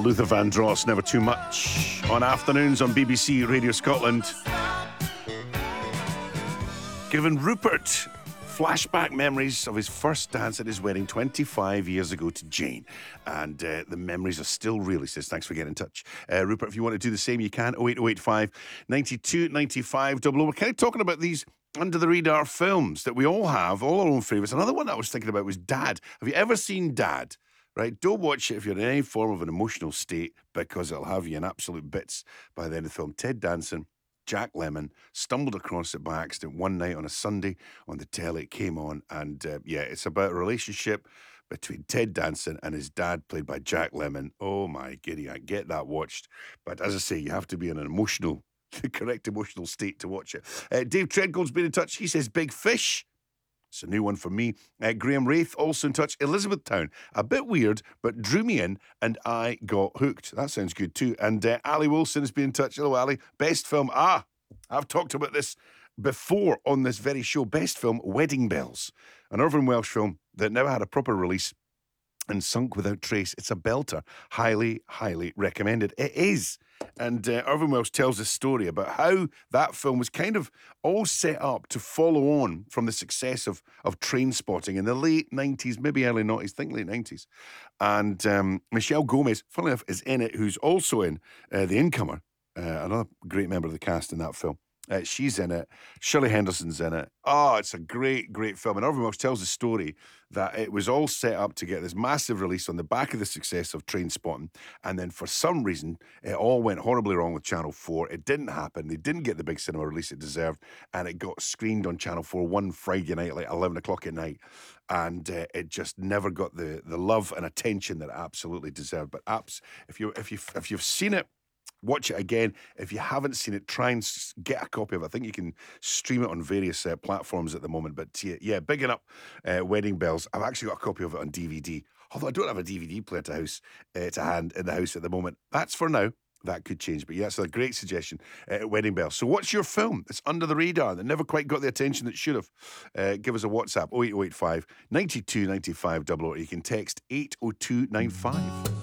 Luther Vandross, Never Too Much, on afternoons on BBC Radio Scotland. Giving Rupert flashback memories of his first dance at his wedding 25 years ago to Jane. And the memories are still real, he says. Thanks for getting in touch. Rupert, if you want to do the same, you can. 08085 92 95 00. We're kind of talking about these under-the-radar films that we all have, all our own favourites. Another one that I was thinking about was Dad. Have you ever seen Dad? Right, don't watch it if you're in any form of an emotional state, because it'll have you in absolute bits by the end of the film. Ted Danson, Jack Lemmon, stumbled across it by accident one night on a Sunday on the telly. It came on, and it's about a relationship between Ted Danson and his dad, played by Jack Lemmon. Oh my giddy, I get that watched. But as I say, you have to be in an emotional, the correct emotional state to watch it. Dave Treadgold's been in touch. He says Big Fish. It's a new one for me. Graham Wraith also in touch. Elizabethtown, a bit weird, but drew me in and I got hooked. That sounds good too. And Ali Wilson has been in touch. Hello, Ali. Best film. I've talked about this before on this very show. Best film, Wedding Bells. An Irvine Welsh film that never had a proper release and sunk without trace. It's a belter. Highly, highly recommended. It is. And Irvine Welsh tells a story about how that film was kind of all set up to follow on from the success of Trainspotting in the late 90s, maybe early 90s, think late 90s. And Michelle Gomez, funnily enough, is in it, who's also in The Incomer, another great member of the cast in that film. She's in it. Shirley Henderson's in it. Oh, it's a great, great film. And Irvine Welsh tells the story that it was all set up to get this massive release on the back of the success of Trainspotting. And then for some reason, it all went horribly wrong with Channel 4. It didn't happen. They didn't get the big cinema release it deserved. And it got screened on Channel 4 one Friday night, like 11 o'clock at night. And it just never got the love and attention that it absolutely deserved. But if you've seen it, watch it again. If you haven't seen it, try and get a copy of it. I think you can stream it on various platforms at the moment. But yeah, bigging up Wedding Bells. I've actually got a copy of it on DVD. Although I don't have a DVD player to hand in the house at the moment. That's for now. That could change. But yeah, it's a great suggestion, Wedding Bells. So what's your film that's under the radar that never quite got the attention that should have? Give us a WhatsApp, 08085 92 95 00. You can text 80295.